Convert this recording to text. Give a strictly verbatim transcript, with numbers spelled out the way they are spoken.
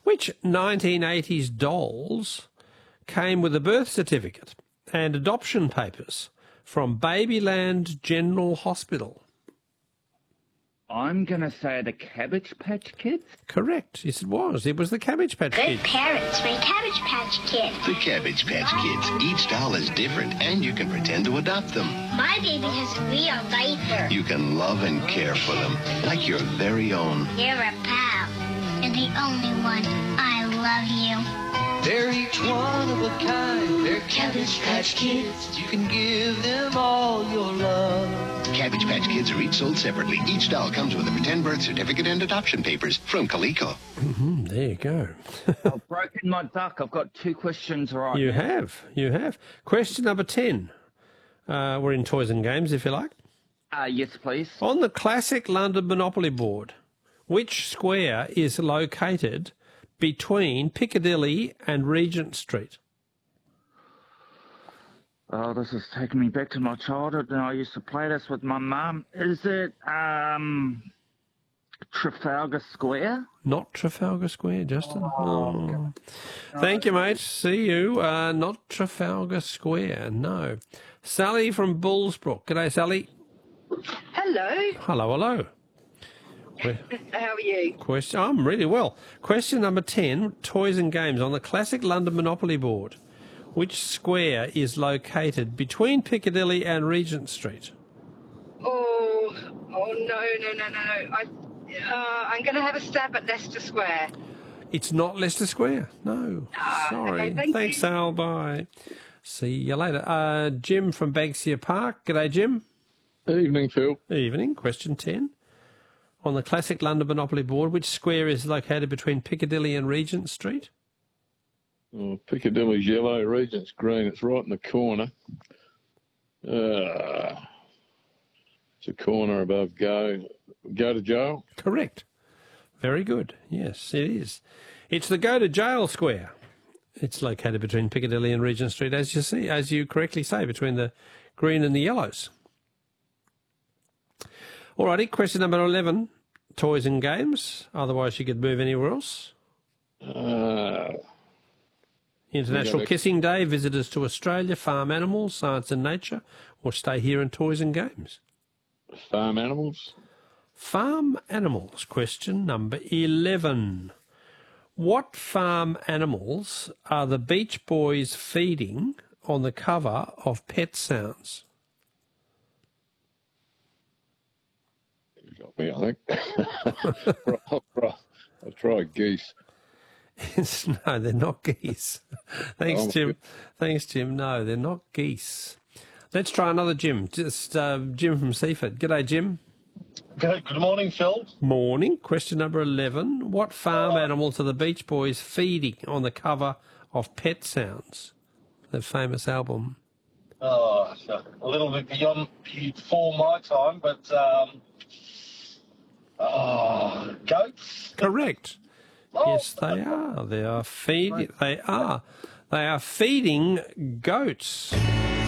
Which nineteen eighties dolls came with a birth certificate and adoption papers from Babyland General Hospital? I'm going to say the Cabbage Patch Kids. Correct. Yes, it was. It was the Cabbage Patch Good Kids. parents make Cabbage Patch Kids. The Cabbage Patch Kids. Each doll is different, and you can pretend to adopt them. My baby has a real diaper. You can love and care for them, like your very own. You're a pal. You're the only one. I love you. They're each one of a kind. They're Cabbage Patch Kids. You can give them all your love. Cabbage Patch Kids are each sold separately. Each doll comes with a pretend birth certificate and adoption papers from Coleco. Mm-hmm, there you go. I've broken my duck. I've got two questions right. You now. have. You have. Question number ten. Uh, we're in toys and games, if you like. Uh, yes, please. On the classic London Monopoly board, which square is located between Piccadilly and Regent Street? Oh, this is taking me back to my childhood, and I used to play this with my mum. Is it um, Trafalgar Square? Not Trafalgar Square, Justin. Oh. Thank you, mate. See you. Uh, not Trafalgar Square, no. Sally from Bullsbrook. G'day, Sally. Hello. Hello, hello. How are you? Question. I'm really well. Question number ten, toys and games. On the classic London Monopoly board, which square is located between Piccadilly and Regent Street? Oh, oh no, no, no, no. I, uh, I'm going to have a stab at Leicester Square. It's not Leicester Square. No. Ah, Sorry. okay, thank Thanks, you. Sal. Bye. See you later. Uh, Jim from Banksia Park. G'day, Jim. Evening, Phil. Evening. Question ten. On the classic London Monopoly board, which square is located between Piccadilly and Regent Street? Oh, Piccadilly's yellow, Regent's green. It's right in the corner. Uh, it's a corner above Go. Go to Jail? Correct. Very good. Yes, it is. It's the Go to Jail Square. It's located between Piccadilly and Regent Street, as you see, as you correctly say, between the green and the yellows. Alrighty, question number eleven, toys and games. Otherwise you could move anywhere else. Uh, International Kissing Day, visitors to Australia, farm animals, science and nature, or stay here in toys and games. farm animals? Farm animals, question number eleven. What farm animals are the Beach Boys feeding on the cover of Pet Sounds? You got me, I think. I'll, try, I'll try geese. No, they're not geese. Thanks, Oh, Jim. Thanks, Jim. No, they're not geese. Let's try another Jim. Just uh, Jim from Seaford. G'day, Jim. Good, good morning, Phil. Morning. Question number eleven. What farm animals are the Beach Boys feeding on the cover of Pet Sounds, the famous album? Oh, so a little bit beyond before my time, but um, oh, goats. Correct. Oh, Yes, they are. They are feeding. They are. They are feeding goats.